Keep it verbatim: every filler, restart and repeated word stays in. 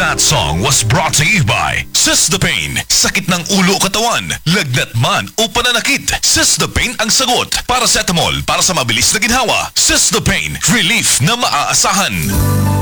That song was brought to you by Sistapain. Sakit ng ulo o katawan, lagnat man o pananakit, Sistapain ang sagot. Paracetamol para sa mabilis na ginhawa. Sistapain, relief na maaasahan.